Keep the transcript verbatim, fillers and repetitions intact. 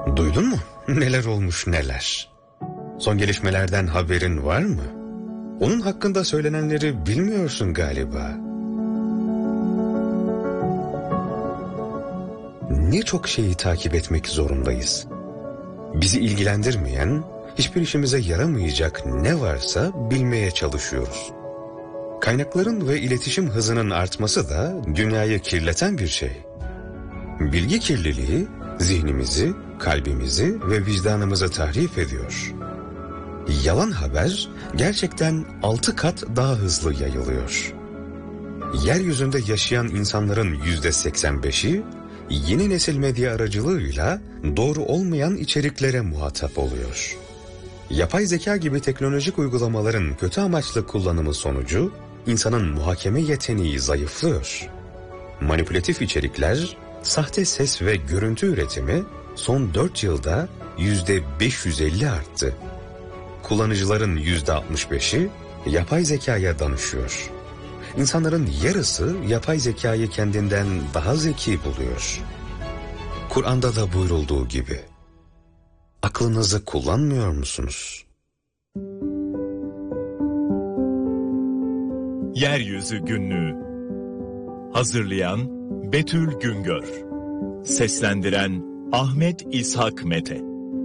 Duydun mu? Neler olmuş neler. Son gelişmelerden haberin var mı? Onun hakkında söylenenleri bilmiyorsun galiba. Ne çok şeyi takip etmek zorundayız. Bizi ilgilendirmeyen, hiçbir işimize yaramayacak ne varsa bilmeye çalışıyoruz. Kaynakların ve iletişim hızının artması da dünyayı kirleten bir şey. Bilgi kirliliği zihnimizi, kalbimizi ve vicdanımızı tahrip ediyor. Yalan haber gerçekten altı kat daha hızlı yayılıyor. Yeryüzünde yaşayan insanların yüzde seksen beşi yeni nesil medya aracılığıyla doğru olmayan içeriklere muhatap oluyor. Yapay zeka gibi teknolojik uygulamaların kötü amaçlı kullanımı sonucu insanın muhakeme yeteneği zayıflıyor. Manipülatif içerikler, sahte ses ve görüntü üretimi son dört yılda yüzde beş yüz elli arttı. Kullanıcıların yüzde altmış beşi yapay zekaya danışıyor. İnsanların yarısı yapay zekayı kendinden daha zeki buluyor. Kur'an'da da buyurulduğu gibi. Aklınızı kullanmıyor musunuz? Yeryüzü Günlüğü. Hazırlayan Betül Güngör. Seslendiren Ahmet İshak Mete.